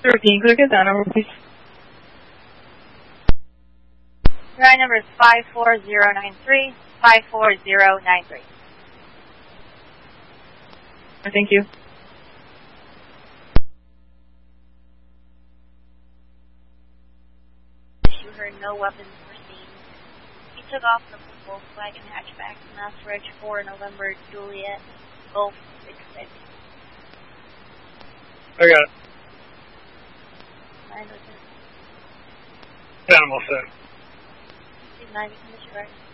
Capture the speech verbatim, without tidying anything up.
Sir, can you click it that number, please? Ride number is five four zero nine three, five four zero nine three. Thank you. You heard no weapons were seen. He took off from the Volkswagen hatchback, Mass Reg four November Juliet, Golf six six. I got it. nine oh six. Animal set. ninety condition right.